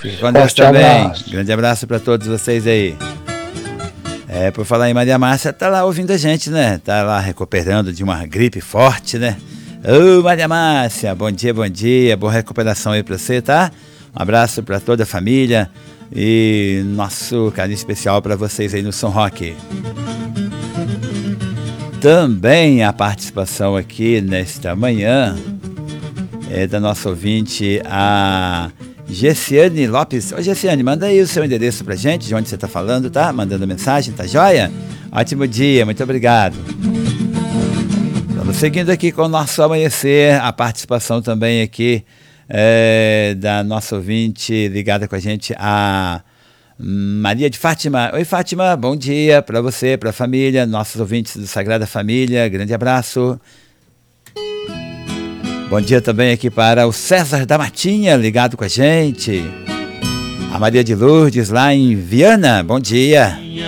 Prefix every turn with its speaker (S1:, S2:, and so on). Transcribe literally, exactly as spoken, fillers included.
S1: Fique com Deus
S2: Forte
S1: também.
S2: abraço.
S1: Grande abraço para todos vocês aí. É, por falar em Maria Márcia, tá lá ouvindo a gente, né? Tá lá recuperando de uma gripe forte, né? Ô, Maria Márcia, bom dia, bom dia. Boa recuperação aí pra você, tá? Um abraço para toda a família e nosso carinho especial para vocês aí no São Roque. Também a participação aqui nesta manhã é da nossa ouvinte, a Gessiane Lopes. Ô Gessiane, manda aí o seu endereço pra gente, de onde você tá falando, tá? Mandando mensagem, tá joia? Ótimo dia, muito obrigado. Vamos seguindo aqui com o nosso amanhecer, a participação também aqui é, da nossa ouvinte ligada com a gente, a Maria de Fátima. Oi Fátima, bom dia para você, para a família, nossos ouvintes do Sagrada Família, grande abraço. Bom dia também aqui para o César da Matinha, ligado com a gente. A Maria de Lourdes lá em Viana, bom dia.